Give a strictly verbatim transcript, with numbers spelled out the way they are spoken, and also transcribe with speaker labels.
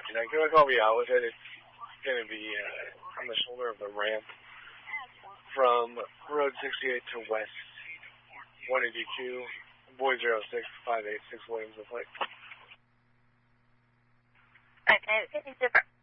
Speaker 1: nine. Can I call me out with it? It's going to be uh, on the shoulder of the ramp from Road sixty-eight to West one eighty-two, Boy zero six five eight six Williams with Lake.
Speaker 2: Okay, fifty super.